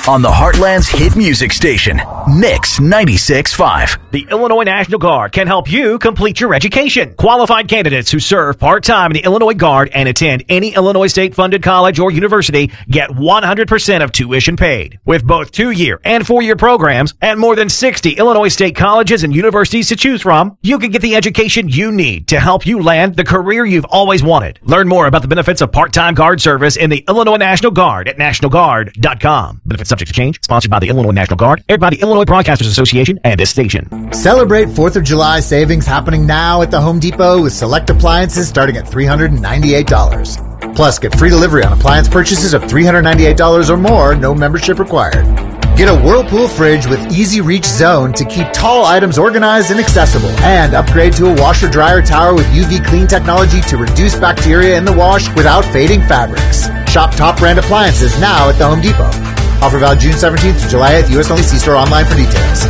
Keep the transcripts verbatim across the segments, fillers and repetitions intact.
on the Heartland's hit music station, Mix ninety-six point five. The Illinois National Guard can help you complete your education. Qualified candidates who serve part-time in the Illinois Guard and attend any Illinois state-funded college or university get one hundred percent of tuition paid. With both two-year and four-year programs and more than sixty Illinois state colleges and universities to choose from, you can get the education you need to help you land the career you've always wanted. Learn more about the benefits of part-time Guard service in the Illinois National Guard at national guard dot com. Benefits subject to change. Sponsored by the Illinois National Guard. Aired by the Illinois Broadcasters Association and this station. Celebrate fourth of July savings happening now at the Home Depot with select appliances starting at three hundred ninety-eight dollars. Plus, get free delivery on appliance purchases of three hundred ninety-eight dollars or more, no membership required. Get a Whirlpool fridge with Easy Reach Zone to keep tall items organized and accessible. And upgrade to a washer-dryer tower with U V clean technology to reduce bacteria in the wash without fading fabrics. Shop top brand appliances now at the Home Depot. Offer valid June seventeenth to July eighth. U S only. See store online for details.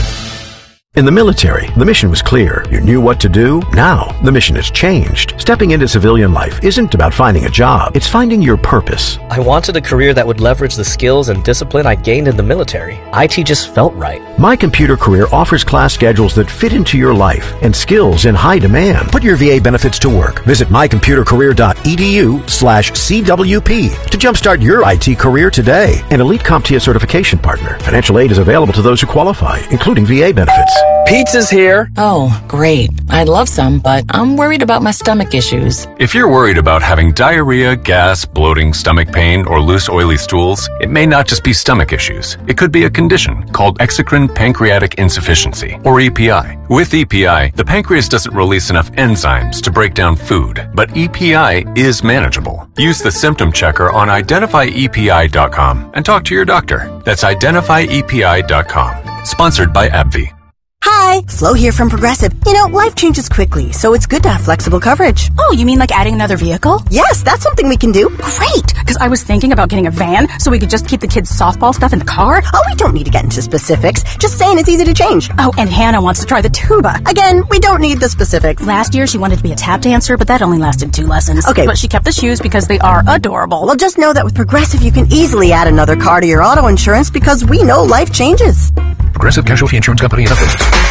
In the military, the mission was clear. You knew what to do. Now, the mission has changed. Stepping into civilian life isn't about finding a job. It's finding your purpose. I wanted a career that would leverage the skills and discipline I gained in the military. I T just felt right. My Computer Career offers class schedules that fit into your life and skills in high demand. Put your V A benefits to work. Visit my computer career dot e d u slash C W P to jumpstart your I T career today. An Elite CompTIA certification partner. Financial aid is available to those who qualify, including V A benefits. Pizza's here. Oh, great. I'd love some, but I'm worried about my stomach issues. If you're worried about having diarrhea, gas, bloating, stomach pain, or loose oily stools, it may not just be stomach issues. It could be a condition called exocrine pancreatic insufficiency, or E P I. With E P I, the pancreas doesn't release enough enzymes to break down food, but E P I is manageable. Use the symptom checker on identify E P I dot com and talk to your doctor. That's identify E P I dot com. Sponsored by AbbVie. Hi, Flo here from Progressive. You know, life changes quickly, so it's good to have flexible coverage. Oh, you mean like adding another vehicle? Yes, that's something we can do. Great, because I was thinking about getting a van so we could just keep the kids' softball stuff in the car. Oh, we don't need to get into specifics. Just saying it's easy to change. Oh, and Hannah wants to try the tuba. Again, we don't need the specifics. Last year, she wanted to be a tap dancer, but that only lasted two lessons. Okay. But she kept the shoes because they are adorable. Well, just know that with Progressive, you can easily add another car to your auto insurance because we know life changes. Progressive Casualty Insurance Company and affiliates.